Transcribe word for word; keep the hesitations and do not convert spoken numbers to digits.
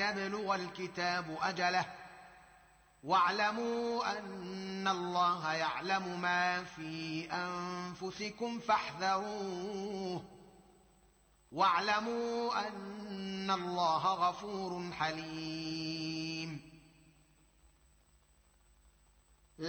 يبلغ الكتاب أجله واعلموا أن الله يعلم ما في أنفسكم فاحذروه واعلموا أن الله غفور حليم